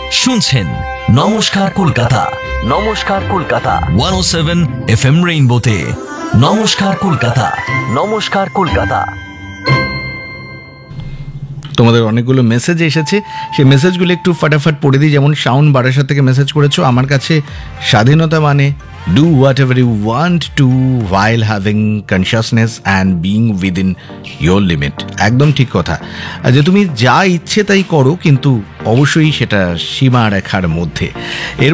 শুনছেন নমস্কার কলকাতা, নমস্কার কলকাতা 107 FM রেইনবোতে। নমস্কার কলকাতা, নমস্কার কলকাতা। তোমাদের অনেকগুলো মেসেজ এসেছে, সেই মেসেজগুলো একটু ফাটাফাট পড়ে দিই। যেমন শাওন বারাসাত থেকে মেসেজ করেছো, আমার কাছে স্বাধীনতা মানে do what ever you want to while having consciousness and being within your limit. একদম ঠিক কথা, যে তুমি যা ইচ্ছে তাই করো, কিন্তু অবশ্যই সেটা সীমা রেখার মধ্যে। এর